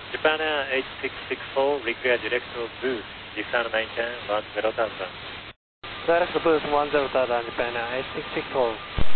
Japan Air 8664, require direct to booth, descend maintain 10,000. Direct to booth 10,000, Japan Air 8664.